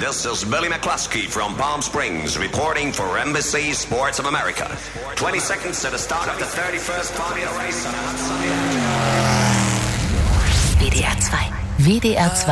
This is Billy McCluskey from Palm Springs reporting for Embassy Sports of America. 20 seconds to the start of the 31st Formula Race on a hot Sunday. WDR 2. WDR 2